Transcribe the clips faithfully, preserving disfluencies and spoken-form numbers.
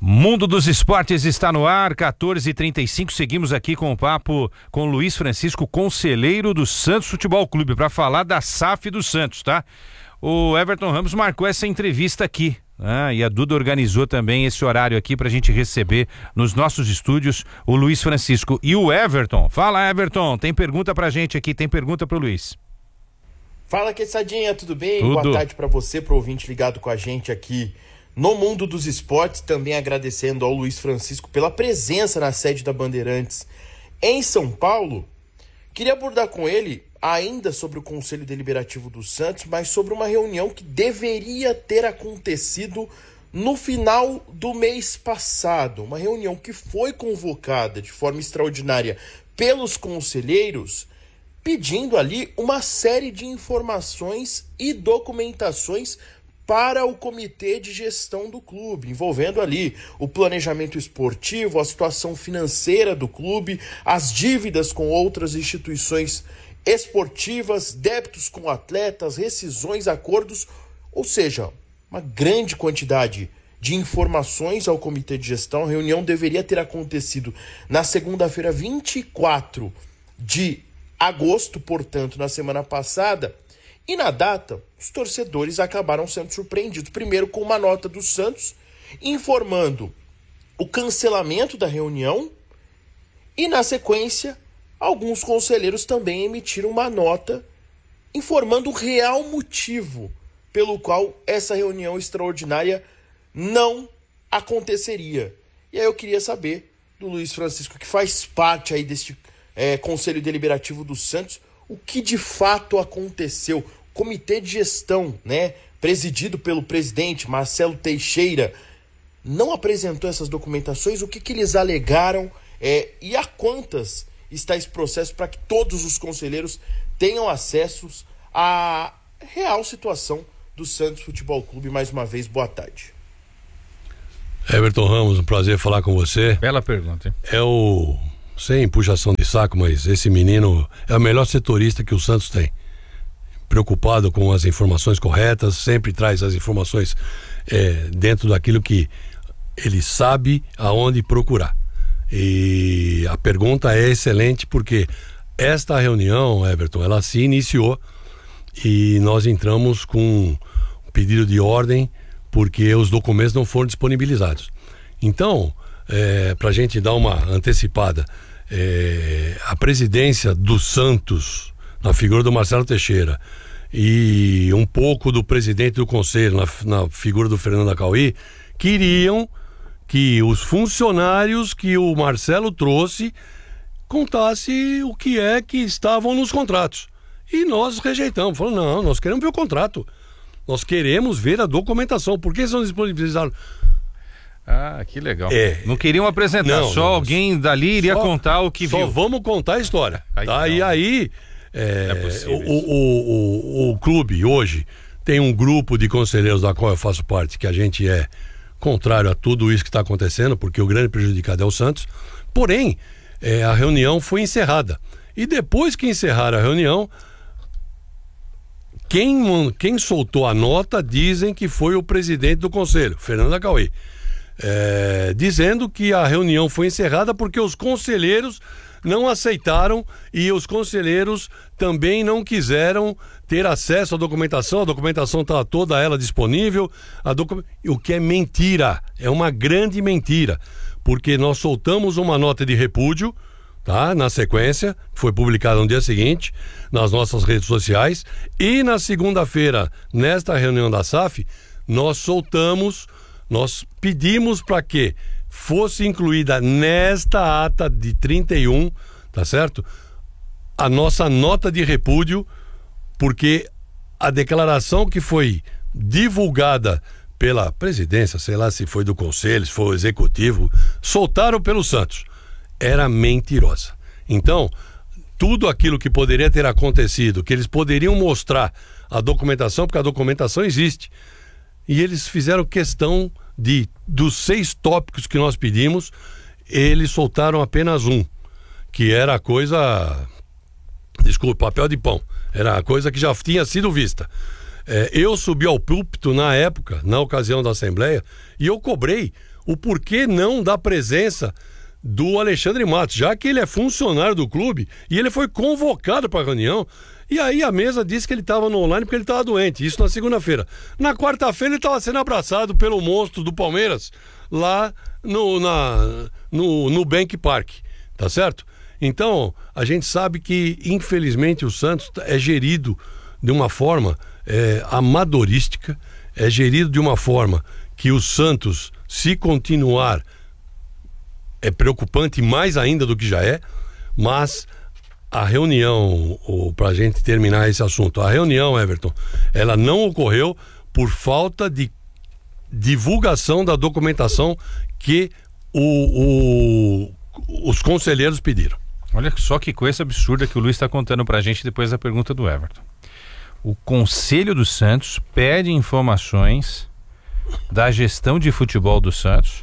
Mundo dos Esportes está no ar, quatorze e trinta e cinco. Seguimos aqui com o papo com o Luiz Francisco, conselheiro do Santos Futebol Clube, para falar da S A F do Santos, tá? O Everton Ramos marcou essa entrevista aqui, né? E a Duda organizou também esse horário aqui pra gente receber nos nossos estúdios o Luiz Francisco e o Everton. Fala, Everton, tem pergunta pra gente aqui, tem pergunta pro Luiz. Fala, Quessadinha, tudo bem? Tudo. Boa tarde pra você, pro ouvinte ligado com a gente aqui no Mundo dos Esportes, também agradecendo ao Luiz Francisco pela presença na sede da Bandeirantes em São Paulo. Queria abordar com ele ainda sobre o Conselho Deliberativo do Santos, mas sobre uma reunião que deveria ter acontecido no final do mês passado. Uma reunião que foi convocada de forma extraordinária pelos conselheiros, pedindo ali uma série de informações e documentações para o comitê de gestão do clube, envolvendo ali o planejamento esportivo, a situação financeira do clube, as dívidas com outras instituições esportivas, débitos com atletas, rescisões, acordos, ou seja, uma grande quantidade de informações ao comitê de gestão. A reunião deveria ter acontecido na segunda-feira, vinte e quatro de agosto, portanto, na semana passada. E na data, os torcedores acabaram sendo surpreendidos, primeiro com uma nota do Santos informando o cancelamento da reunião e, na sequência, alguns conselheiros também emitiram uma nota informando o real motivo pelo qual essa reunião extraordinária não aconteceria. E aí eu queria saber do Luiz Francisco, que faz parte aí deste é, Conselho Deliberativo do Santos, o que de fato aconteceu. O comitê de gestão, né, presidido pelo presidente Marcelo Teixeira, não apresentou essas documentações. O que, que eles alegaram é, e a quantas está esse processo para que todos os conselheiros tenham acesso à real situação do Santos Futebol Clube. Mais uma vez, boa tarde. Everton Ramos, um prazer falar com você. Bela pergunta, hein? É o... Sem puxação de saco, mas esse menino é o melhor setorista que o Santos tem. Preocupado com as informações corretas, sempre traz as informações é, dentro daquilo que ele sabe aonde procurar. E a pergunta é excelente, porque esta reunião, Everton, ela se iniciou e nós entramos com um pedido de ordem porque os documentos não foram disponibilizados. Então, é, para a gente dar uma antecipada, é, a presidência do Santos, na figura do Marcelo Teixeira, e um pouco do presidente do conselho, na, na figura do Fernando Acauí, queriam que os funcionários que o Marcelo trouxe contasse o que é que estavam nos contratos. E nós rejeitamos, falamos, não, nós queremos ver o contrato, nós queremos ver a documentação. Por que eles não disponibilizaram? Ah, que legal. É, não queriam apresentar, não, só não, alguém dali iria só, contar o que só viu. Só vamos contar a história. Aí, tá? E aí, é, é o, o, o, o clube hoje tem um grupo de conselheiros da qual eu faço parte, que a gente é contrário a tudo isso que está acontecendo, porque o grande prejudicado é o Santos. Porém, é, a reunião foi encerrada. E depois que encerraram a reunião, quem, quem soltou a nota dizem que foi o presidente do conselho, Fernando Acauí. É, dizendo que a reunião foi encerrada porque os conselheiros não aceitaram e os conselheiros também não quiseram ter acesso à documentação. A documentação está toda ela disponível, a docu... o que é mentira, é uma grande mentira, porque nós soltamos uma nota de repúdio, tá? Na sequência, foi publicada no dia seguinte nas nossas redes sociais, e na segunda-feira, nesta reunião da S A F, nós soltamos Nós pedimos para que fosse incluída nesta ata de trinta e um, tá certo? A nossa nota de repúdio, porque a declaração que foi divulgada pela presidência, sei lá se foi do conselho, se foi o executivo, soltaram pelo Santos, era mentirosa. Então, tudo aquilo que poderia ter acontecido, que eles poderiam mostrar a documentação, porque a documentação existe, e eles fizeram questão de, dos seis tópicos que nós pedimos, eles soltaram apenas um, que era a coisa, desculpa, papel de pão, era a coisa que já tinha sido vista. É, eu subi ao púlpito na época, na ocasião da Assembleia, e eu cobrei o porquê não da presença do Alexandre Matos, já que ele é funcionário do clube e ele foi convocado para a reunião. E aí a mesa disse que ele estava no online porque ele estava doente, isso na segunda-feira. Na quarta-feira ele estava sendo abraçado pelo monstro do Palmeiras lá no, na, no, no Bank Park, tá certo? Então, a gente sabe que, infelizmente, o Santos é gerido de uma forma é, amadorística, é gerido de uma forma que o Santos, se continuar, é preocupante mais ainda do que já é, mas a reunião, para a gente terminar esse assunto, a reunião, Everton, ela não ocorreu por falta de divulgação da documentação que o, o, os conselheiros pediram. Olha só que coisa absurda que o Luiz está contando pra gente depois da pergunta do Everton. O Conselho do Santos pede informações da gestão de futebol do Santos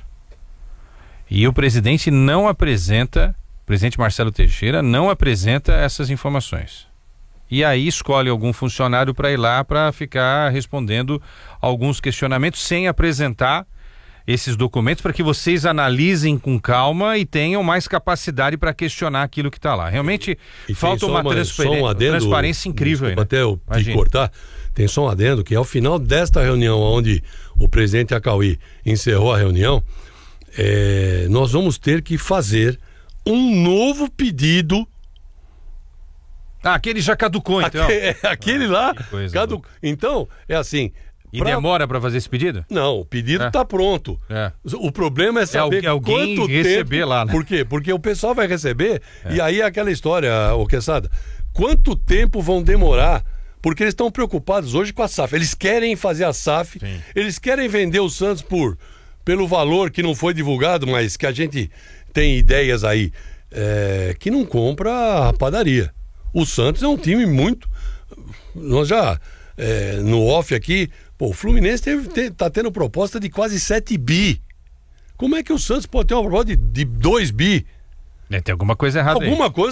e o presidente não apresenta, o presidente Marcelo Teixeira não apresenta essas informações. E aí escolhe algum funcionário para ir lá para ficar respondendo alguns questionamentos sem apresentar esses documentos para que vocês analisem com calma e tenham mais capacidade para questionar aquilo que está lá. Realmente e falta uma, uma, transparência, um adendo, transparência incrível. Desculpa, aí, né? Até eu te cortar, tem só um adendo que ao final desta reunião onde o presidente Acauí encerrou a reunião, é, nós vamos ter que fazer um novo pedido. Ah, aquele já caducou, então. Aquele, aquele ah, lá caducou. Então, é assim... E pra... demora para fazer esse pedido? Não, o pedido está é. pronto. É. O problema é saber é alguém quanto receber tempo... lá, né? Por quê? Porque o pessoal vai receber é. e aí é aquela história, ô Quesada, quanto tempo vão demorar? Porque eles estão preocupados hoje com a S A F. Eles querem fazer a S A F, Sim. eles querem vender o Santos por, pelo valor que não foi divulgado, mas que a gente tem ideias aí, é, que não compra a padaria. O Santos é um time muito... Nós já, é, no off aqui... Pô, o Fluminense teve, te, tá tendo proposta de quase sete bi. Como é que o Santos pode ter uma proposta de, de dois bi? É, tem alguma coisa errada Alguma aí. coisa